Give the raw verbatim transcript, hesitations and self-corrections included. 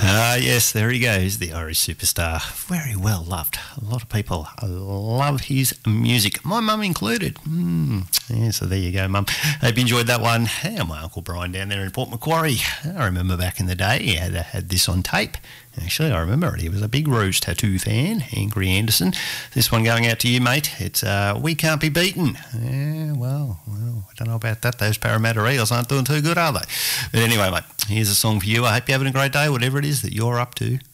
Ah, yes, there he goes, the Irish superstar. Very well loved. A lot of people love his music, my mum included. Mm. Yeah, so there you go, Mum. Hope you enjoyed that one. Yeah, my Uncle Brian down there in Port Macquarie. I remember back in the day he had, had this on tape. Actually, I remember it. He was a big Rouge Tattoo fan, Angry Anderson. This one going out to you, mate. It's uh, We Can't Be Beaten. Yeah, well, well, I don't know about that. Those Parramatta Eels aren't doing too good, are they? But anyway, mate, here's a song for you. I hope you're having a great day, whatever it is that you're up to.